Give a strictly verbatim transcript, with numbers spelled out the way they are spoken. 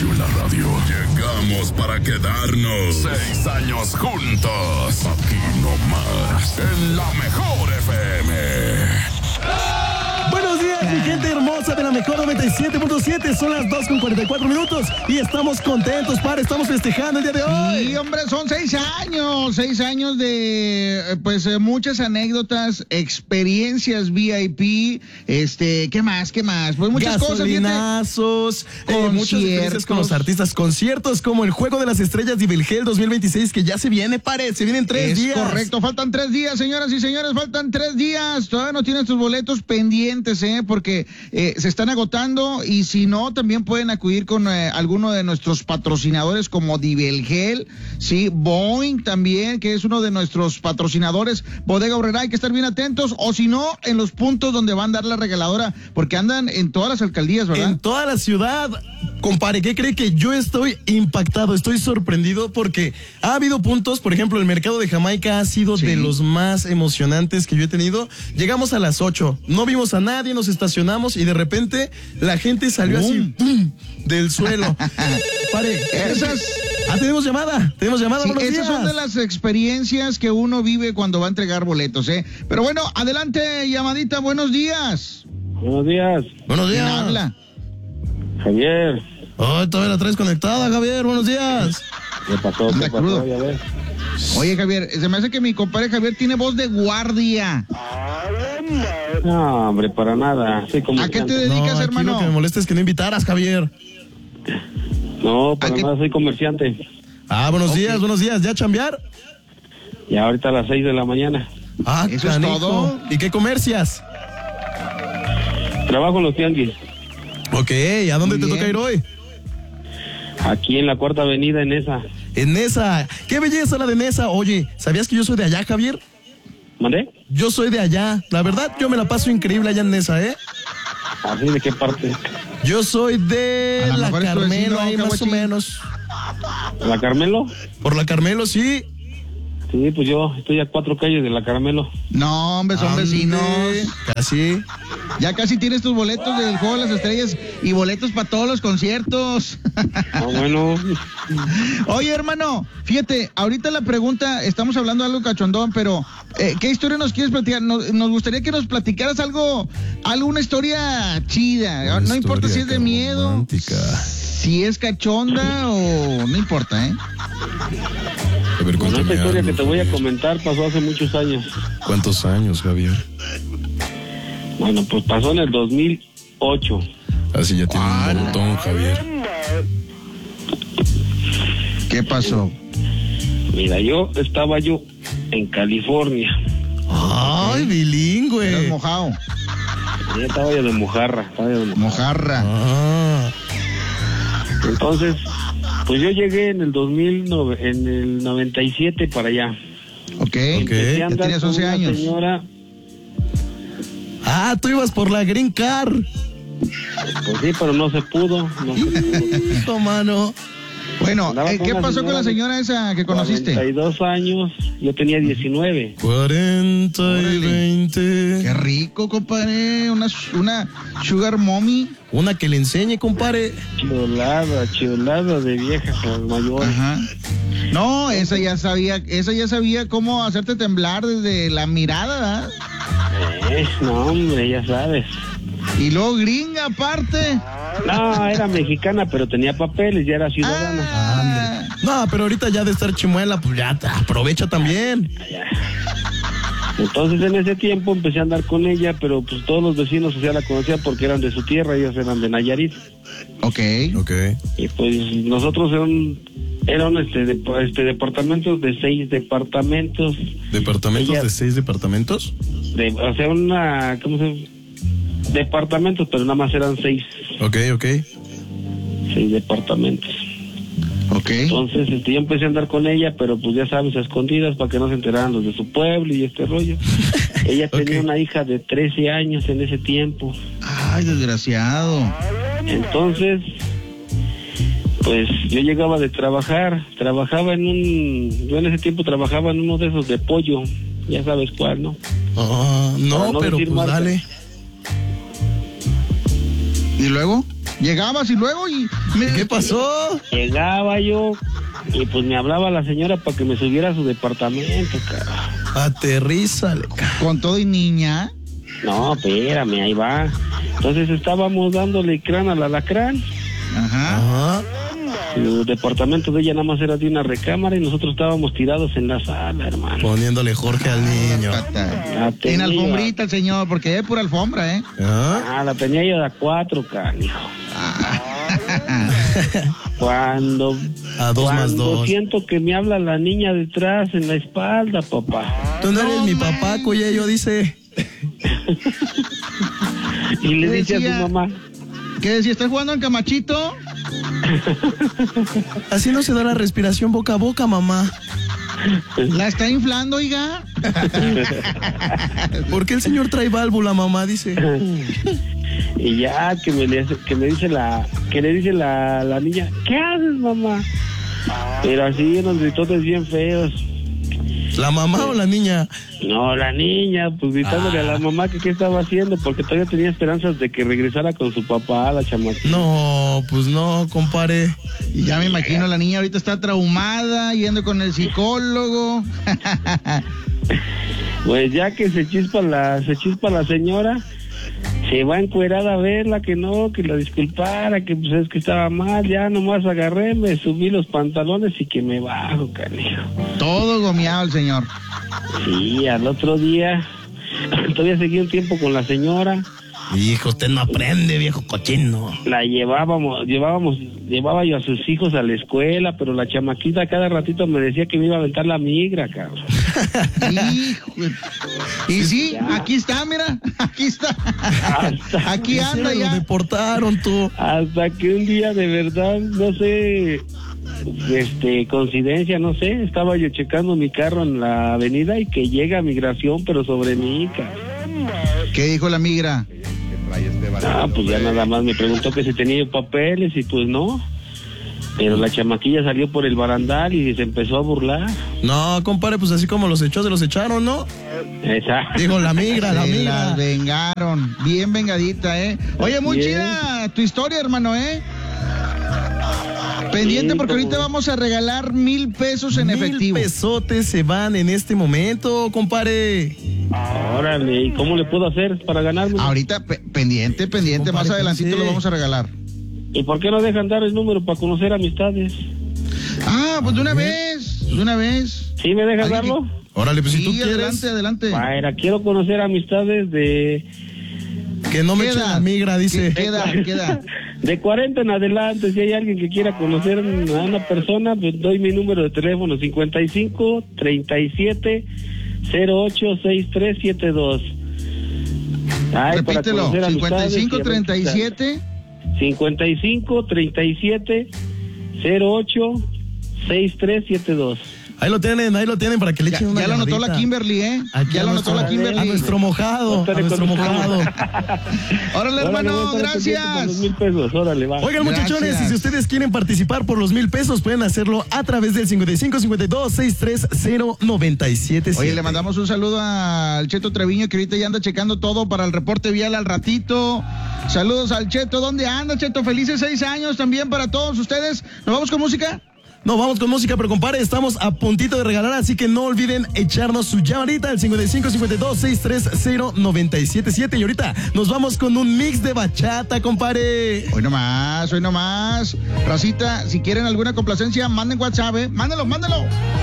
espacio en la radio. Llegamos para quedarnos. Seis años juntos. Aquí nomás, en la mejor F M. Buenos días, mi gente hermosa de la mejor noventa y siete punto siete. Son las dos con cuarenta y cuatro minutos y estamos contentos, par. Estamos festejando el día de hoy. Sí, hombre, son seis años. Seis años de, pues, eh, muchas anécdotas, experiencias V I P. Este, ¿qué más? ¿Qué más? Pues muchas Gasolinazos, cosas. eh, muchas experiencias con los artistas. Conciertos como el Juego de las Estrellas de Belgel dos mil veintiséis, que ya se viene, pare. Se vienen tres es días. Correcto, faltan tres días, señoras y señores. Faltan tres días. Todavía no tienes tus boletos pendientes, ¿eh? Porque eh, se están agotando, y si no, también pueden acudir con eh, alguno de nuestros patrocinadores como Dibelgel, sí, Boeing también, que es uno de nuestros patrocinadores, Bodega Aurrerá. Hay que estar bien atentos, o si no, en los puntos donde van a dar la regaladora, porque andan en todas las alcaldías, ¿verdad? En toda la ciudad. Compadre, ¿qué cree? Que yo estoy impactado, estoy sorprendido, porque ha habido puntos, por ejemplo, el mercado de Jamaica ha sido sí. de los más emocionantes que yo he tenido. Llegamos a las ocho, no vimos a nadie, nos estacionamos y de repente la gente salió ¡Bum! así ¡pum! Del suelo. Pare, esas... Ah, tenemos llamada, tenemos llamada. Sí, buenos esas días. son de las experiencias que uno vive cuando va a entregar boletos, ¿eh? Pero bueno, adelante, llamadita, buenos días. Buenos días. Buenos días. ¿Quién habla? Javier. Oh, todavía la traes conectada, Javier, buenos días. ¿Qué pasó? ¿Qué pasó? Ya ves. Oye, Javier, se me hace que mi compadre Javier tiene voz de guardia. No, hombre, para nada. Soy ¿A qué te dedicas, no, hermano? Lo que me molesta es que no invitaras, Javier. No, para qué... nada, soy comerciante. Ah, buenos okay. días, buenos días. ¿Ya chambear? Y ahorita a las seis de la mañana. Ah, ¿eso canijo. es todo? ¿Y qué comercias? Trabajo en los tianguis. Ok, ¿a dónde Muy te bien. toca ir hoy? Aquí en la Cuarta Avenida, en esa. En Nesa. ¡Qué belleza la de Nesa! Oye, ¿sabías que yo soy de allá, Javier? ¿Mandé? Yo soy de allá. La verdad, yo me la paso increíble allá en Nesa, ¿eh? ¿Así de qué parte? Yo soy de A lo la mejor es tu Carmelo, vecino, ahí más o Caguachín. menos. ¿La Carmelo? Por la Carmelo, sí. Sí, pues yo estoy a cuatro calles de la Carmelo. No, hombre, son Ande, vecinos. Casi. Ya casi tienes tus boletos del Juego de las Estrellas y boletos para todos los conciertos. No, bueno. Oye, hermano, fíjate, ahorita la pregunta, estamos hablando de algo cachondón, pero eh, ¿qué historia nos quieres platicar? Nos, nos gustaría que nos platicaras algo, alguna historia chida. Una no importa si es de miedo, romántica. si es cachonda o no importa, ¿eh? A ver, Bueno, esta cuéntame historia algo, que te voy a Javier. comentar pasó hace muchos años. ¿Cuántos años, Javier? Bueno, pues pasó en el dos mil ocho. Así ya tiene Ah, un montón, Javier. ¿Qué pasó? Mira, yo estaba yo en California. Ay, bilingüe. Eras mojado, Ya estaba yo de mojarra. Estaba yo de mojarra. mojarra. Ah, Entonces, pues yo llegué en el dos mil nueve, en el noventa y siete para allá. Ok, Empecé a ya andar tenías con once una años. señora, ah, tú ibas por la Green Car. pues sí, pero no se pudo. No se pudo. Hijo, mano. Bueno, Andaba eh, con ¿qué una pasó con la señora esa que conociste? cuarenta y dos años, yo tenía diecinueve. cuarenta y Órale. veinte. Qué rico, compadre. Una, una sugar mommy. Una que le enseñe, compadre. Chulada, chulada de vieja mayor. Ajá. No, esa ya sabía, esa ya sabía cómo hacerte temblar desde la mirada, ¿verdad? Eh, no, hombre, ya sabes. Y luego gringa aparte. No, era mexicana, pero tenía papeles, ya era ciudadana. Ah, No, pero ahorita ya de estar chimuela, pues ya te aprovecha también. Entonces en ese tiempo empecé a andar con ella, pero pues todos los vecinos, o sea, la conocían porque eran de su tierra, ellos eran de Nayarit. ok. Ok. Y pues nosotros eran, eran este, de, este departamentos de seis departamentos. ¿Departamentos Ella- de seis departamentos? De, o sea, una, ¿cómo se llama? Departamentos, pero nada más eran seis, Ok, ok. seis departamentos. Ok. Entonces este, yo empecé a andar con ella, pero pues ya sabes, a escondidas para que no se enteraran los de su pueblo y este rollo. Ella tenía Ok. una hija de trece años en ese tiempo. Ay, desgraciado. Entonces, pues yo llegaba de trabajar, trabajaba en un, yo en ese tiempo trabajaba en uno de esos de pollo, ya sabes cuál, ¿no? Ah, no, Para no pero decir pues marcas. dale. ¿Y luego? Llegabas y luego y... Me... ¿Qué pasó? Llegaba yo y pues me hablaba la señora para que me subiera a su departamento, cara. Aterrízale, cara. ¿Con todo y niña? No, espérame, ahí va. Entonces estábamos dándole crán al alacrán. Ajá. Ajá. El departamento de ella nada más era de una recámara y nosotros estábamos tirados en la sala, hermano. Poniéndole Jorge al niño. En alfombrita el señor, porque es pura alfombra, ¿eh? ¿Ah? Ah, la tenía yo de a cuatro, canijo. Ah. Cuando, a dos cuando más dos. siento que me habla la niña detrás en la espalda, papá. Tú no eres no, mi man. papá, Coyello, dice. Y le dice a su mamá. ¿Qué decía? ¿Estás jugando en camachito? Así no se da la respiración boca a boca, mamá. ¿La está inflando, oiga? ¿Por qué el señor trae válvula, mamá? Dice. Y ya que me, le, que me dice la que le dice la, la niña, ¿qué haces, mamá? Pero así unos gritotes bien feos. ¿La mamá o la niña? No, la niña, pues gritándole ah. a la mamá que qué estaba haciendo, porque todavía tenía esperanzas de que regresara con su papá, la chamaquita. No, pues no, compadre. Y ya me imagino, la niña ahorita está traumada, yendo con el psicólogo. Pues ya que se chispa la, se chispa la señora, se va encuerada a verla, que no, que la disculpara, que pues es que estaba mal, ya nomás agarré, me subí los pantalones y que me bajo, canijo. Todo gomeado el señor. Sí, al otro día, todavía seguí un tiempo con la señora. Hijo, usted no aprende, viejo cochino. La llevábamos, llevábamos, llevaba yo a sus hijos a la escuela, pero la chamaquita cada ratito me decía que me iba a aventar la migra, cabrón. Hijo. Y sí, ya. Aquí está, mira, aquí está. Hasta aquí anda ya. Lo deportaron tú. Hasta que un día de verdad, no sé, este, coincidencia, no sé, estaba yo checando mi carro en la avenida y que llega migración, pero sobre mi hija. ¿Qué dijo la migra? Ah, pues ya nada más me preguntó que si tenía papeles y pues no. Pero la chamaquilla salió por el barandal y se empezó a burlar. No, compadre, pues así como los echó, se los echaron, ¿no? Exacto. Digo, la migra, la se migra. Las vengaron. Bien vengadita, ¿eh? Oye, muy Bien. chida tu historia, hermano, ¿eh? Pendiente, sí, porque ahorita vamos a regalar mil pesos en mil efectivo. Mil pesotes se van en este momento, compadre. Órale, ¿y cómo le puedo hacer para ganarme? Ahorita, pe- pendiente, pendiente, compadre, más adelantito sí. Lo vamos a regalar. ¿Y por qué no dejan dar el número para conocer amistades? Ah, pues de una vez, de una vez. ¿Sí me dejas darlo? Que... Órale, pues sí, si tú quieres. Adelante, adelante. Bueno, quiero conocer amistades de... Que no me echen la migra, dice. Queda, queda. De cuarenta en adelante, si hay alguien que quiera conocer a una persona, pues doy mi número de teléfono, cincuenta y cinco, treinta y siete, cero ocho, sesenta y tres setenta y dos. Ay, repítelo, cincuenta y cinco, treinta y siete. cincuenta y cinco, treinta y siete, cero ocho, sesenta y tres setenta y dos. Ahí lo tienen, ahí lo tienen para que le echen ya, una Ya llamadita. lo anotó la Kimberly, ¿eh? Aquí ya lo anotó la Kimberly. A nuestro mojado, a nuestro mojado. Órale, hermano, órale, gracias. Los mil pesos, órale, va. Oigan, muchachones, y si ustedes quieren participar por los mil pesos, pueden hacerlo a través del cincuenta y cinco, cincuenta y dos, sesenta y tres cero, noventa y siete. Oye, le mandamos un saludo al Cheto Treviño, que ahorita ya anda checando todo para el reporte vial al ratito. Saludos al Cheto. ¿Dónde anda, Cheto? Felices seis años también para todos ustedes. ¿Nos vamos con música? No, vamos con música, pero compadre, estamos a puntito de regalar, así que no olviden echarnos su llamadita al cincuenta y cinco, cincuenta y dos, sesenta y tres cero, noventa y siete siete. Y ahorita nos vamos con un mix de bachata, compadre. Hoy nomás, hoy nomás. Racita, si quieren alguna complacencia, manden WhatsApp, ¿eh? Mándalo, mándalo.